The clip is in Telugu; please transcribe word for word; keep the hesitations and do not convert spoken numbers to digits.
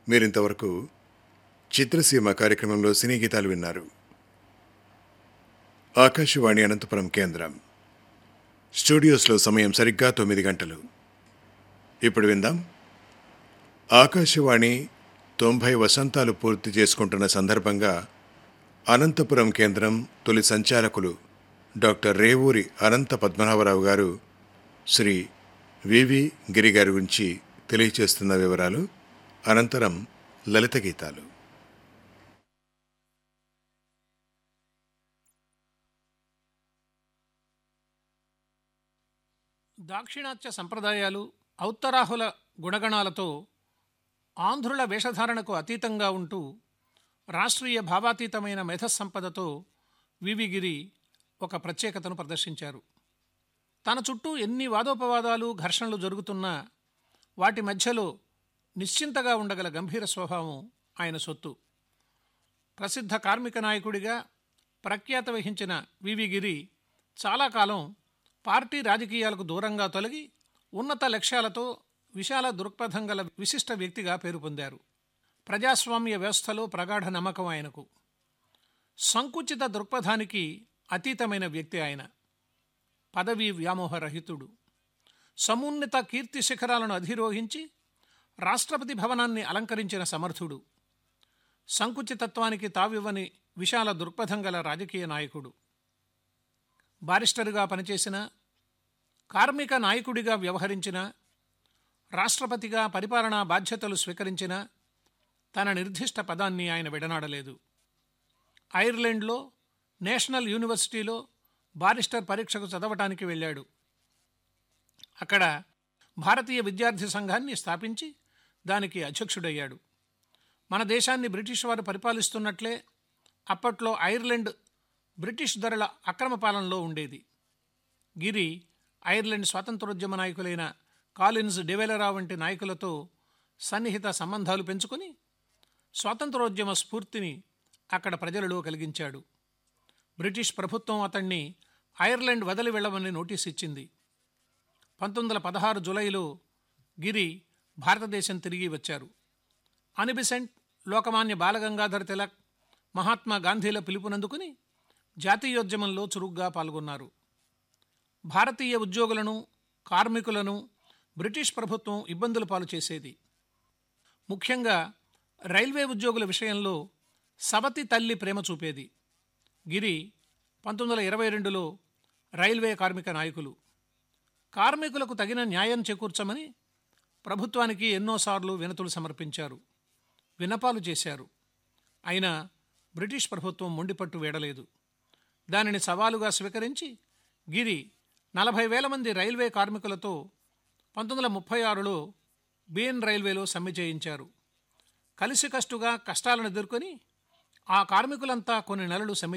మీరింతవరకు చిత్రసీమ కార్యక్రమంలో సినీ గీతాలు విన్నారు. ఆకాశవాణి అనంతపురం కేంద్రం. స్టూడియోస్లో సమయం సరిగ్గా తొమ్మిది గంటలు. ఇప్పుడు విందాం. ఆకాశవాణి తొంభై వసంతాలు పూర్తి చేసుకుంటున్న సందర్భంగా అనంతపురం కేంద్రం తొలి సంచాలకులు డాక్టర్ రేవూరి అనంత పద్మనాభరావు గారు శ్రీ వివి గిరి గారి గురించి తెలియచేస్తున్న వివరాలు, అనంతరం లలిత గీతాలు. దాక్షిణాత్య సంప్రదాయాలు, ఔత్తరాహుల గుణగణాలతో ఆంధ్రుల వేషధారణకు అతీతంగా ఉంటూ రాష్ట్రీయ భావాతీతమైన మేధస్సంపదతో వివిగిరి ఒక ప్రత్యేకతను ప్రదర్శించారు. తన చుట్టూ ఎన్ని వాదోపవాదాలు, ఘర్షణలు జరుగుతున్నా వాటి మధ్యలో నిశ్చింతగా ఉండగల గంభీర స్వభావం ఆయన సొత్తు. ప్రసిద్ధ కార్మిక నాయకుడిగా ప్రఖ్యాత వహించిన వివిగిరి చాలా కాలం పార్టీ రాజకీయాలకు దూరంగా తొలగి ఉన్నత లక్ష్యాలతో విశాల దృక్పథం గల విశిష్ట వ్యక్తిగా పేరు పొందారు. ప్రజాస్వామ్య వ్యవస్థలో ప్రగాఢ నమ్మకం ఆయనకు. సంకుచిత దృక్పథానికి అతీతమైన వ్యక్తి ఆయన. పదవీ వ్యామోహరహితుడు. సమున్నత కీర్తి శిఖరాలను అధిరోహించి రాష్ట్రపతి భవనాన్ని అలంకరించిన సమర్థుడు. సంకుచితత్వానికి తావివ్వని విశాల దృక్పథం గల రాజకీయ నాయకుడు. బారిస్టరుగా పనిచేసిన, కార్మిక నాయకుడిగా వ్యవహరించిన, రాష్ట్రపతిగా పరిపాలనా బాధ్యతలు స్వీకరించిన తన నిర్దిష్ట పదాన్ని ఆయన విడనాడలేదు. ఐర్లాండ్లో నేషనల్ యూనివర్సిటీలో బారిస్టర్ పరీక్షకు చదవటానికి వెళ్ళాడు. అక్కడ భారతీయ విద్యార్థి సంఘాన్ని స్థాపించి దానికి అధ్యక్షుడయ్యాడు. మన దేశాన్ని బ్రిటిష్ వారు పరిపాలిస్తున్నట్లే అప్పట్లో ఐర్లాండ్ బ్రిటిష్ దొరల అక్రమ పాలనలో ఉండేది. గిరి ఐర్లాండ్ స్వాతంత్రోద్యమ నాయకులైన కాలిన్స్ డెవెలరా వంటి నాయకులతో సన్నిహిత సంబంధాలు పెంచుకొని స్వాతంత్రోద్యమ స్ఫూర్తిని అక్కడ ప్రజలలో కలిగించాడు. బ్రిటిష్ ప్రభుత్వం అతన్ని ఐర్లాండ్ వదిలి వెళ్ళమని నోటీస్ ఇచ్చింది. పంతొమ్మిది వందల పదహారు జూలైలో గిరి భారతదేశం తిరిగి వచ్చారు. అనిబిసెంట్, లోకమాన్య బాలగంగాధర్ తిలక్, మహాత్మా గాంధీల పిలుపునందుకుని జాతీయోద్యమంలో చురుగ్గా పాల్గొన్నారు. భారతీయ ఉద్యోగులను, కార్మికులను బ్రిటిష్ ప్రభుత్వం ఇబ్బందుల పాలు చేసేది. ముఖ్యంగా రైల్వే ఉద్యోగుల విషయంలో సవతి తల్లి ప్రేమ చూపేది. గిరి పంతొమ్మిది వందల ఇరవై రెండులో రైల్వే కార్మిక నాయకులు. కార్మికులకు తగిన న్యాయం చేకూర్చమని ప్రభుత్వానికి ఎన్నోసార్లు వినతులు సమర్పించారు, విన్నపాలు చేశారు. అయినా బ్రిటిష్ ప్రభుత్వం మొండిపట్టు వీడలేదు. దానిని సవాలుగా స్వీకరించి గిరి నలభై వేల మంది రైల్వే కార్మికులతో పంతొమ్మిది వందల ముప్పై ఆరులో బీఎన్ రైల్వేలో సమ్మె చేయించారు. కలిసికట్టుగా కష్టాలను ఎదుర్కొని ఆ కార్మికులంతా కొన్ని నెలలు సమ్మె